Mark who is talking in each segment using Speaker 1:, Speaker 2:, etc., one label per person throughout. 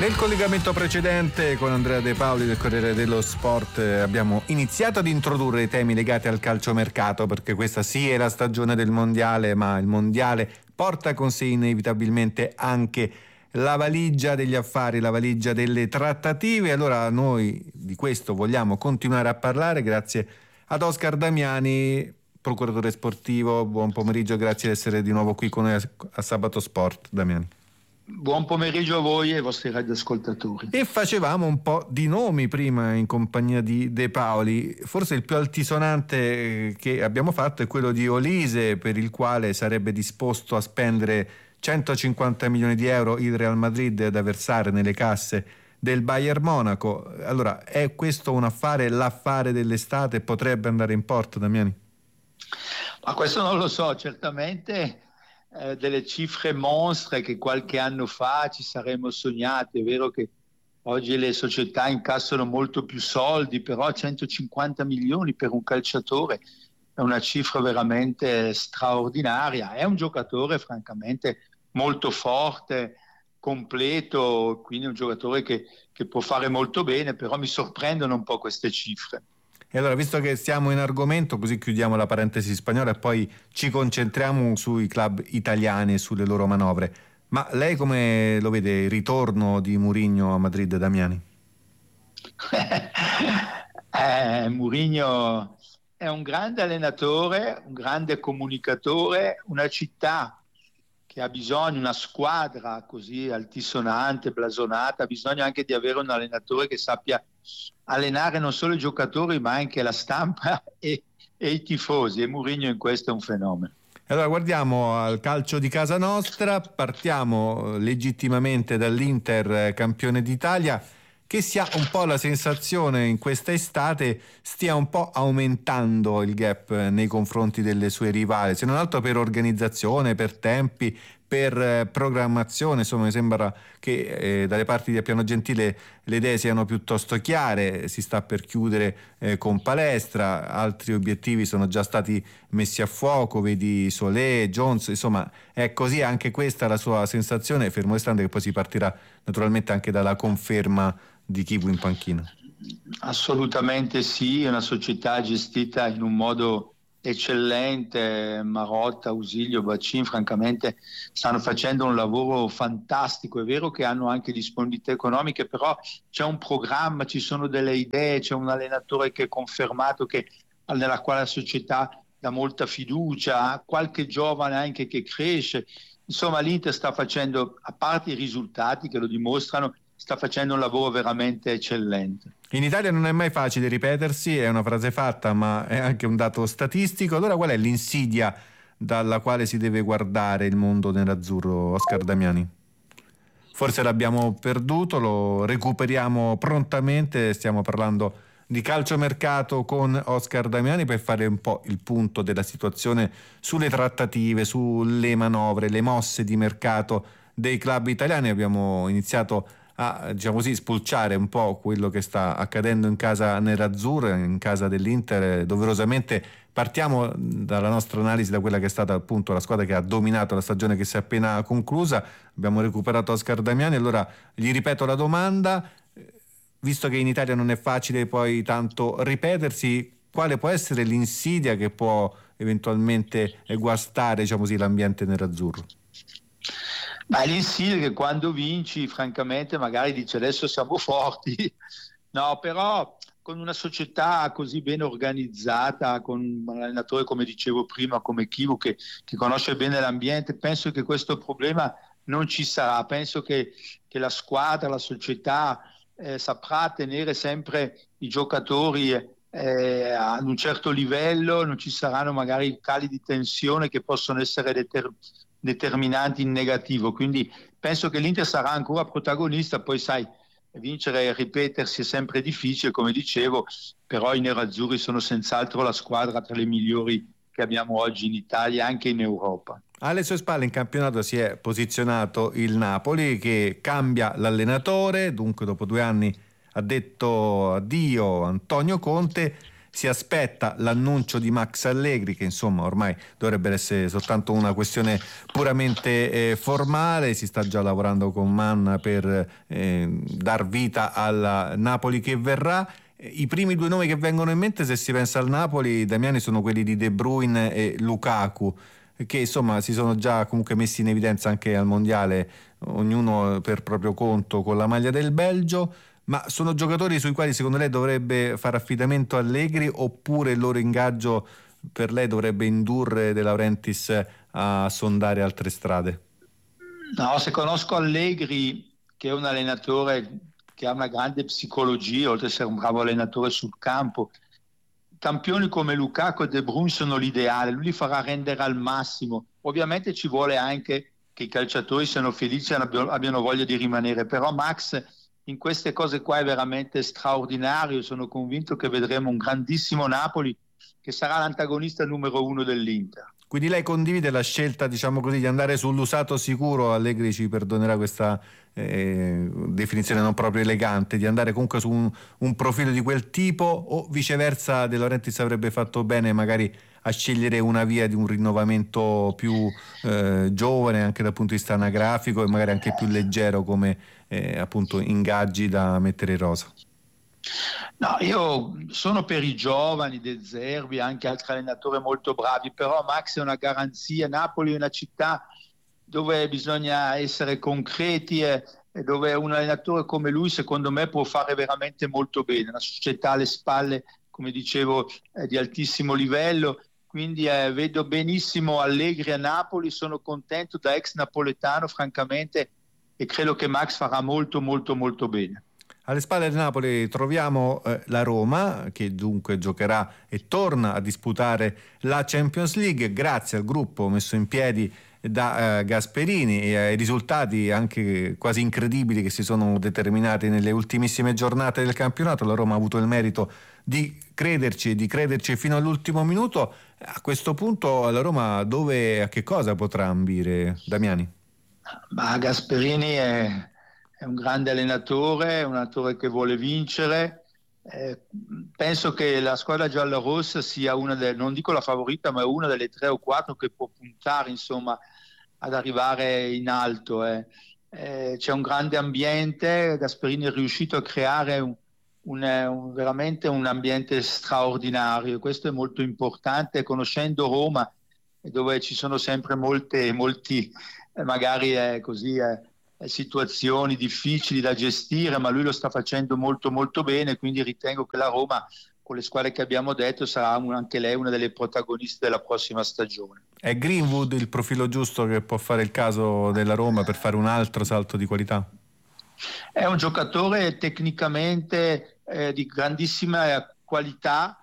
Speaker 1: Nel collegamento precedente con Andrea De Paoli del Corriere dello Sport abbiamo iniziato ad introdurre i temi legati al calciomercato, perché questa sì è la stagione del mondiale, ma il mondiale porta con sé inevitabilmente anche la valigia degli affari, la valigia delle trattative. Allora noi di questo vogliamo continuare a parlare grazie ad Oscar Damiani, procuratore sportivo. Buon pomeriggio, grazie di essere di nuovo qui con noi a Sabato Sport, Damiani.
Speaker 2: Buon pomeriggio a voi e ai vostri radioascoltatori.
Speaker 1: E facevamo un po' di nomi prima in compagnia di De Paoli. Forse il più altisonante che abbiamo fatto è quello di Olise, per il quale sarebbe disposto a spendere 150 milioni di euro il Real Madrid da versare nelle casse del Bayern Monaco. Allora, è questo un affare, l'affare dell'estate? Potrebbe andare in porto, Damiani?
Speaker 2: Ma questo non lo so, certamente delle cifre monstre che qualche anno fa ci saremmo sognati. È vero che oggi le società incassano molto più soldi, però 150 milioni per un calciatore è una cifra veramente straordinaria. È un giocatore francamente molto forte, completo, quindi un giocatore che può fare molto bene, però mi sorprendono un po' queste cifre.
Speaker 1: E allora, visto che stiamo in argomento, così chiudiamo la parentesi spagnola e poi ci concentriamo sui club italiani e sulle loro manovre. Ma lei come lo vede il ritorno di Mourinho a Madrid, Damiani?
Speaker 2: Mourinho è un grande allenatore, un grande comunicatore, una città che ha bisogno, una squadra così altisonante, blasonata, ha bisogno anche di avere un allenatore che sappia allenare non solo i giocatori ma anche la stampa e i tifosi, e Mourinho in questo è un fenomeno.
Speaker 1: Allora guardiamo al calcio di casa nostra, partiamo legittimamente dall'Inter, campione d'Italia, che si ha un po' la sensazione in questa estate stia un po' aumentando il gap nei confronti delle sue rivali, se non altro per organizzazione, per tempi, per programmazione. Insomma, mi sembra che dalle parti di Appiano Gentile le idee siano piuttosto chiare. Si sta per chiudere con Palestra, altri obiettivi sono già stati messi a fuoco, vedi Solé, Jones, insomma è così anche questa la sua sensazione, fermo restando che poi si partirà naturalmente anche dalla conferma di Chivu in panchina.
Speaker 2: Assolutamente sì, è una società gestita in un modo eccellente. Marotta, Ausilio, Bacin francamente stanno facendo un lavoro fantastico. È vero che hanno anche disponibilità economiche, però c'è un programma, ci sono delle idee, c'è un allenatore che è confermato, nella quale la società dà molta fiducia, qualche giovane anche che cresce. Insomma, l'Inter sta facendo, a parte i risultati che lo dimostrano, sta facendo un lavoro veramente eccellente.
Speaker 1: In Italia non è mai facile ripetersi, è una frase fatta ma è anche un dato statistico. Allora qual è l'insidia dalla quale si deve guardare il mondo nerazzurro, Oscar Damiani? Forse l'abbiamo perduto, lo recuperiamo prontamente. Stiamo parlando di calciomercato con Oscar Damiani per fare un po' il punto della situazione sulle trattative, sulle manovre, le mosse di mercato dei club italiani. Abbiamo iniziato a, diciamo così, spulciare un po' quello che sta accadendo in casa nerazzurra, in casa dell'Inter. Doverosamente partiamo dalla nostra analisi, da quella che è stata appunto la squadra che ha dominato la stagione che si è appena conclusa. Abbiamo recuperato Oscar Damiani, allora gli ripeto la domanda: visto che in Italia non è facile poi tanto ripetersi, quale può essere l'insidia che può eventualmente guastare, diciamo così, l'ambiente nerazzurro?
Speaker 2: Ma l'insidia che quando vinci, francamente, magari dice adesso siamo forti. No, però con una società così ben organizzata, con un allenatore, come dicevo prima, come Chivu, che conosce bene l'ambiente, penso che questo problema non ci sarà. Penso che la squadra, la società saprà tenere sempre i giocatori ad un certo livello, non ci saranno magari cali di tensione che possono essere determinanti in negativo, quindi penso che l'Inter sarà ancora protagonista. Poi sai, vincere e ripetersi è sempre difficile, come dicevo, però i nerazzurri sono senz'altro la squadra tra le migliori che abbiamo oggi in Italia, anche in Europa.
Speaker 1: Alle sue spalle in campionato si è posizionato il Napoli, che cambia l'allenatore, dunque dopo 2 anni ha detto addio Antonio Conte. si aspetta l'annuncio di Max Allegri, che insomma ormai dovrebbe essere soltanto una questione puramente formale. Si sta già lavorando con Mann per dar vita alla Napoli che verrà. I primi due nomi che vengono in mente, se si pensa al Napoli, Damiani, sono quelli di De Bruyne e Lukaku, che insomma si sono già comunque messi in evidenza anche al mondiale, ognuno per proprio conto con la maglia del Belgio. Ma sono giocatori sui quali secondo lei dovrebbe fare affidamento Allegri, oppure il loro ingaggio per lei dovrebbe indurre De Laurentiis a sondare altre strade?
Speaker 2: No, se conosco Allegri, che è un allenatore che ha una grande psicologia, oltre ad essere un bravo allenatore sul campo, campioni come Lukaku e De Bruyne sono l'ideale, lui li farà rendere al massimo. Ovviamente ci vuole anche che i calciatori siano felici e abbiano voglia di rimanere, però Max in queste cose qua è veramente straordinario. Sono convinto che vedremo un grandissimo Napoli che sarà l'antagonista numero uno dell'Inter.
Speaker 1: Quindi lei condivide la scelta, diciamo così, di andare sull'usato sicuro? Allegri ci perdonerà questa definizione non proprio elegante, di andare comunque su un profilo di quel tipo, o viceversa De Laurentiis avrebbe fatto bene magari a scegliere una via di un rinnovamento più giovane anche dal punto di vista anagrafico e magari anche più leggero come appunto ingaggi da mettere in rosa?
Speaker 2: No, io sono per i giovani, De Zerbi, anche altri allenatori molto bravi, però Max è una garanzia. Napoli è una città dove bisogna essere concreti e dove un allenatore come lui, secondo me, può fare veramente molto bene. Una società alle spalle, come dicevo, di altissimo livello, quindi vedo benissimo Allegri a Napoli. Sono contento da ex napoletano, francamente, e credo che Max farà molto, molto, molto bene.
Speaker 1: Alle spalle del Napoli troviamo la Roma, che dunque giocherà e torna a disputare la Champions League grazie al gruppo messo in piedi da Gasperini e ai risultati anche quasi incredibili che si sono determinati nelle ultimissime giornate del campionato. La Roma ha avuto il merito di crederci fino all'ultimo minuto. A questo punto la Roma a che cosa potrà ambire, Damiani?
Speaker 2: Ma Gasperini è un grande allenatore, un allenatore che vuole vincere. Penso che la squadra giallorossa sia non dico la favorita, ma è una delle 3 o 4 che può puntare, insomma, ad arrivare in alto. C'è un grande ambiente, Gasperini è riuscito a creare veramente un ambiente straordinario. Questo è molto importante, conoscendo Roma, dove ci sono sempre molti magari situazioni difficili da gestire, ma lui lo sta facendo molto molto bene, quindi ritengo che la Roma, con le squadre che abbiamo detto, sarà anche lei una delle protagoniste della prossima stagione.
Speaker 1: È Greenwood il profilo giusto che può fare il caso della Roma per fare un altro salto di qualità?
Speaker 2: È un giocatore tecnicamente di grandissima qualità.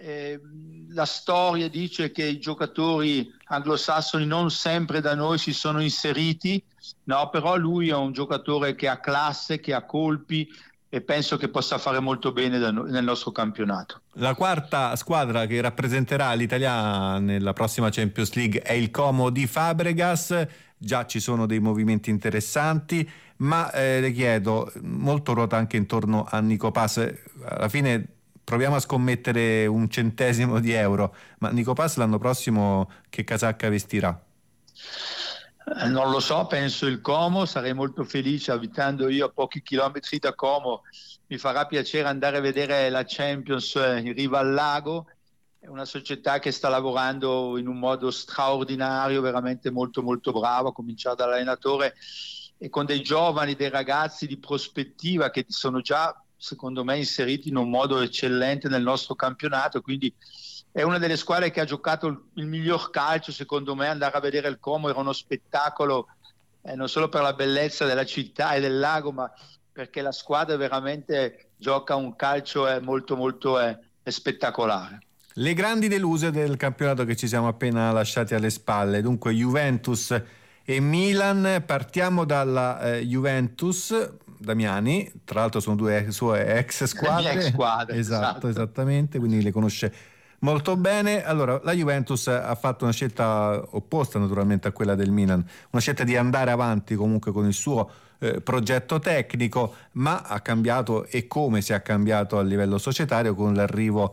Speaker 2: La storia dice che i giocatori anglosassoni non sempre da noi si sono inseriti, no, però lui è un giocatore che ha classe, che ha colpi, e penso che possa fare molto bene nel nostro campionato.
Speaker 1: La quarta squadra che rappresenterà l'Italia nella prossima Champions League è il Como di Fabregas. Già ci sono dei movimenti interessanti, ma le chiedo, molto ruota anche intorno a Nico Paz. Alla fine proviamo a scommettere un centesimo di euro, ma Nico Paz l'anno prossimo che casacca vestirà?
Speaker 2: Non lo so, penso il Como. Sarei molto felice, abitando io a pochi chilometri da Como. Mi farà piacere andare a vedere la Champions in riva al lago. È una società che sta lavorando in un modo straordinario, veramente molto molto bravo, a cominciare dall'allenatore, e con dei giovani, dei ragazzi di prospettiva che sono già, secondo me, inseriti in un modo eccellente nel nostro campionato. Quindi è una delle squadre che ha giocato il miglior calcio, secondo me. Andare a vedere il Como era uno spettacolo, non solo per la bellezza della città e del lago, ma perché la squadra veramente gioca un calcio molto molto spettacolare.
Speaker 1: Le grandi deluse del campionato che ci siamo appena lasciati alle spalle, dunque Juventus e Milan. Partiamo dalla Juventus. Damiani, tra l'altro sono due sue ex squadre.
Speaker 2: Ex squadre, esatto,
Speaker 1: esattamente, quindi le conosce molto bene. Allora, la Juventus ha fatto una scelta opposta naturalmente a quella del Milan, una scelta di andare avanti comunque con il suo progetto tecnico, ma ha cambiato, e come si è cambiato a livello societario, con l'arrivo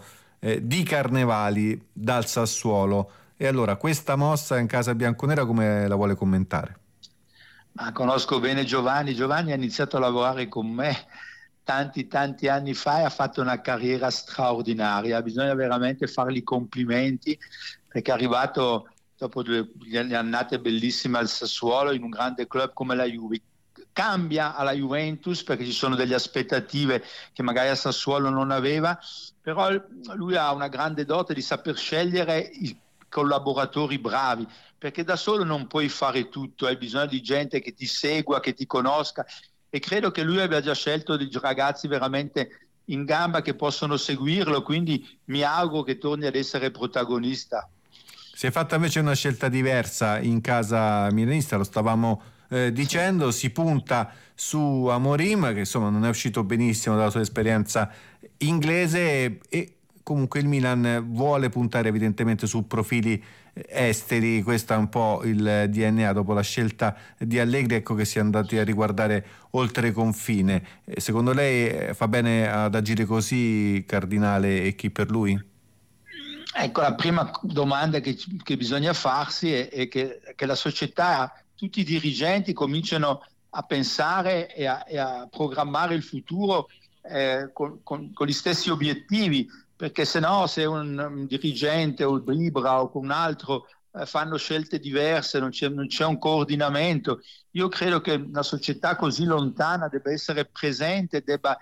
Speaker 1: di Carnevali dal Sassuolo. E allora questa mossa in casa bianconera come la vuole commentare?
Speaker 2: Ma conosco bene Giovanni. Giovanni ha iniziato a lavorare con me tanti anni fa e ha fatto una carriera straordinaria. Bisogna veramente fargli complimenti, perché è arrivato dopo delle annate bellissime al Sassuolo, in un grande club come la Juve. Cambia alla Juventus perché ci sono delle aspettative che magari al Sassuolo non aveva, però lui ha una grande dote di saper scegliere i collaboratori bravi, perché da solo non puoi fare tutto, hai bisogno di gente che ti segua, che ti conosca, e credo che lui abbia già scelto dei ragazzi veramente in gamba che possono seguirlo, quindi mi auguro che torni ad essere protagonista.
Speaker 1: Si è fatta invece una scelta diversa in casa milanista, lo stavamo dicendo, si punta su Amorim, che insomma non è uscito benissimo dalla sua esperienza inglese, e comunque il Milan vuole puntare evidentemente su profili esteri. Questo è un po' il DNA dopo la scelta di Allegri, ecco che si è andati a riguardare oltre confine. Secondo lei fa bene ad agire così Cardinale e chi per lui?
Speaker 2: Ecco, la prima domanda che bisogna farsi è che la società, tutti i dirigenti cominciano a pensare e a programmare il futuro con gli stessi obiettivi, perché se no, se un dirigente o il Ibra o un altro fanno scelte diverse, non c'è un coordinamento. Io credo che una società così lontana debba essere presente, debba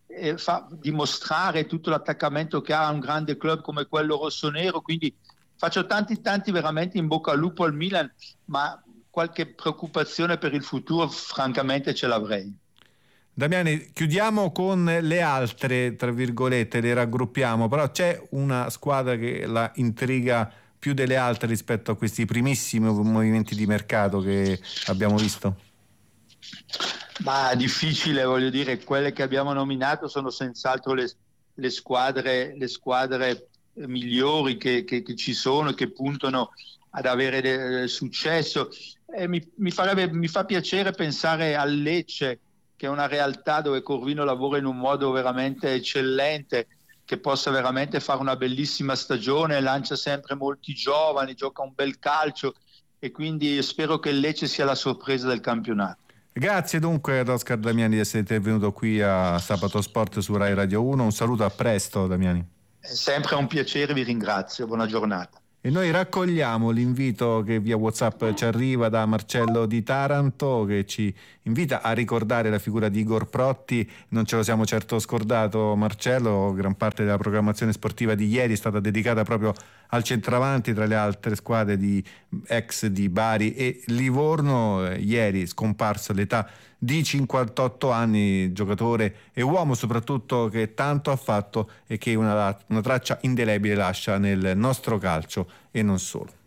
Speaker 2: dimostrare tutto l'attaccamento che ha a un grande club come quello rossonero. Quindi faccio tanti veramente in bocca al lupo al Milan, ma qualche preoccupazione per il futuro francamente ce l'avrei.
Speaker 1: Damiani, chiudiamo con le altre, tra virgolette, le raggruppiamo, però c'è una squadra che la intriga più delle altre rispetto a questi primissimi movimenti di mercato che abbiamo visto?
Speaker 2: Ma difficile, voglio dire, quelle che abbiamo nominato sono senz'altro le squadre migliori che ci sono e che puntano ad avere successo. Mi fa piacere pensare al Lecce, che è una realtà dove Corvino lavora in un modo veramente eccellente, che possa veramente fare una bellissima stagione, lancia sempre molti giovani, gioca un bel calcio, e quindi spero che il Lecce sia la sorpresa del campionato.
Speaker 1: Grazie dunque ad Oscar Damiani di essere intervenuto qui a Sabato Sport su Rai Radio 1. Un saluto, a presto Damiani.
Speaker 2: È sempre un piacere, vi ringrazio, buona giornata.
Speaker 1: E noi raccogliamo l'invito che via WhatsApp ci arriva da Marcello di Taranto, che ci invita a ricordare la figura di Igor Protti. Non ce lo siamo certo scordato, Marcello. Gran parte della programmazione sportiva di ieri è stata dedicata proprio al centravanti, tra le altre squadre ex di Bari e Livorno. Ieri scomparso all'età di 58 anni, giocatore e uomo soprattutto che tanto ha fatto e che una traccia indelebile lascia nel nostro calcio e non solo.